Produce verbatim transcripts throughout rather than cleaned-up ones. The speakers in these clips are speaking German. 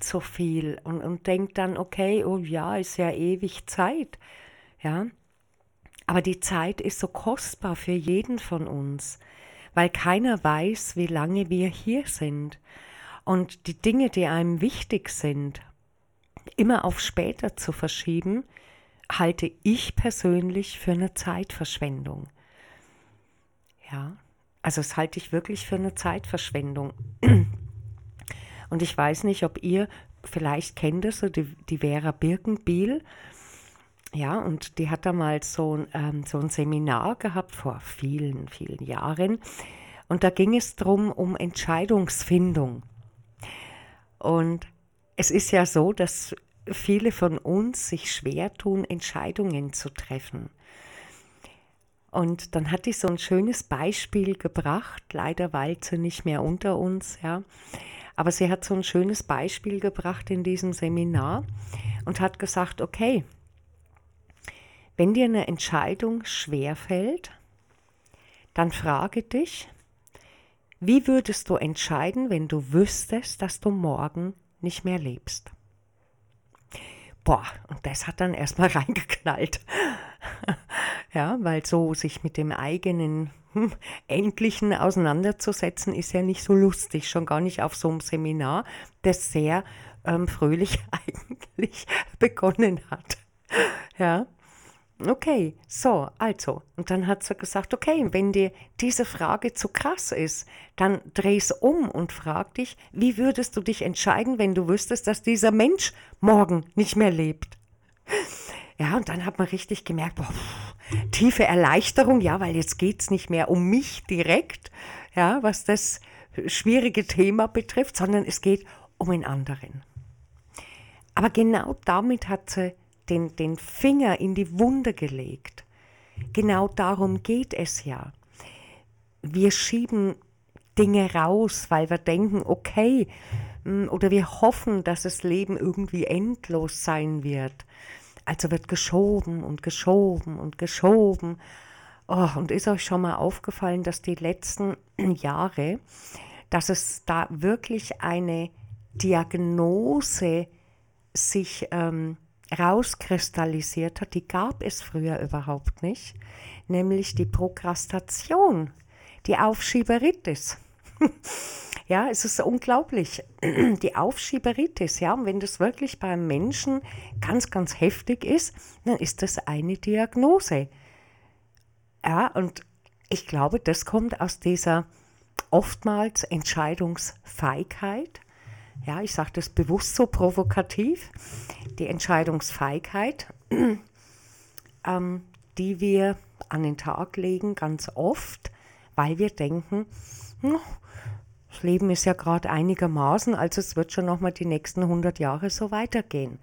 nicht so viel und, und denkt dann, okay, oh ja, ist ja ewig Zeit, ja. Aber die Zeit ist so kostbar für jeden von uns, weil keiner weiß, wie lange wir hier sind. Und die Dinge, die einem wichtig sind, immer auf später zu verschieben, halte ich persönlich für eine Zeitverschwendung. Ja, also das halte ich wirklich für eine Zeitverschwendung. Und ich weiß nicht, ob ihr, vielleicht kennt ihr so die, die Vera Birkenbiel, ja, und die hat damals so ein, ähm, so ein Seminar gehabt vor vielen, vielen Jahren. Und da ging es darum, um Entscheidungsfindung. Und es ist ja so, dass viele von uns sich schwer tun, Entscheidungen zu treffen. Und dann hat die so ein schönes Beispiel gebracht, leider weilt sie nicht mehr unter uns, ja. Aber sie hat so ein schönes Beispiel gebracht in diesem Seminar und hat gesagt, okay, wenn dir eine Entscheidung schwerfällt, dann frage dich, wie würdest du entscheiden, wenn du wüsstest, dass du morgen nicht mehr lebst? Boah, und das hat dann erstmal reingeknallt. Ja, weil so sich mit dem eigenen hm, Endlichen auseinanderzusetzen, ist ja nicht so lustig, schon gar nicht auf so einem Seminar, das sehr ähm, fröhlich eigentlich begonnen hat. Ja, okay, so, also, und dann hat sie gesagt, okay, wenn dir diese Frage zu krass ist, dann dreh's um und frag dich, wie würdest du dich entscheiden, wenn du wüsstest, dass dieser Mensch morgen nicht mehr lebt? Ja, und dann hat man richtig gemerkt, boah, pff, tiefe Erleichterung, ja, weil jetzt geht's nicht mehr um mich direkt, ja, was das schwierige Thema betrifft, sondern es geht um einen anderen. Aber genau damit hat sie den, den Finger in die Wunde gelegt. Genau darum geht es ja. Wir schieben Dinge raus, weil wir denken, okay, oder wir hoffen, dass das Leben irgendwie endlos sein wird. Also wird geschoben und geschoben und geschoben. Oh, und ist euch schon mal aufgefallen, dass die letzten Jahre, dass es da wirklich eine Diagnose sich ähm, rauskristallisiert hat, die gab es früher überhaupt nicht, nämlich die Prokrastination, die Aufschieberitis. Ja, es ist unglaublich, die Aufschieberitis, ja, und wenn das wirklich beim Menschen ganz, ganz heftig ist, dann ist das eine Diagnose. Ja, und ich glaube, das kommt aus dieser oftmals Entscheidungsfeigheit. Ja, ich sage das bewusst so provokativ, die Entscheidungsfeigheit, ähm, die wir an den Tag legen, ganz oft, weil wir denken, hm, das Leben ist ja gerade einigermaßen, also es wird schon nochmal die nächsten hundert Jahre so weitergehen.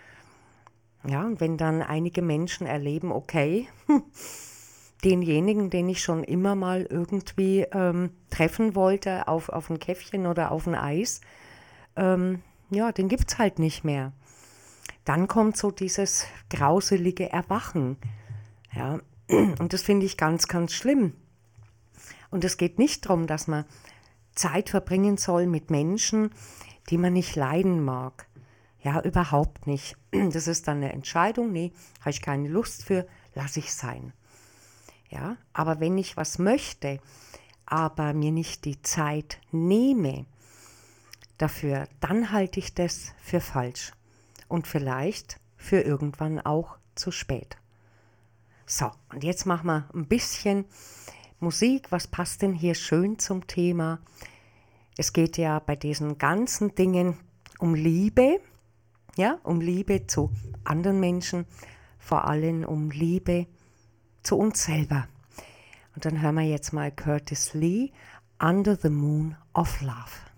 Ja, und wenn dann einige Menschen erleben, okay, denjenigen, den ich schon immer mal irgendwie ähm, treffen wollte, auf, auf ein Käffchen oder auf ein Eis, ähm, ja, den gibt's halt nicht mehr. Dann kommt so dieses grauselige Erwachen. Ja, und das finde ich ganz, ganz schlimm. Und es geht nicht darum, dass man Zeit verbringen soll mit Menschen, die man nicht leiden mag. Ja, überhaupt nicht. Das ist dann eine Entscheidung, nee, habe ich keine Lust für, lasse ich sein. Ja, aber wenn ich was möchte, aber mir nicht die Zeit nehme dafür, dann halte ich das für falsch und vielleicht für irgendwann auch zu spät. So, und jetzt machen wir ein bisschen Musik. Was passt denn hier schön zum Thema? Es geht ja bei diesen ganzen Dingen um Liebe, ja, um Liebe zu anderen Menschen, vor allem um Liebe zu uns selber. Und dann hören wir jetzt mal Curtis Lee, Under the Moon of Love.